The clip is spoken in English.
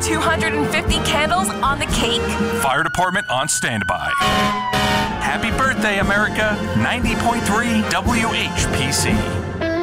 250 candles on the cake. Fire department on standby. Happy birthday, America. 90.3 WHPC.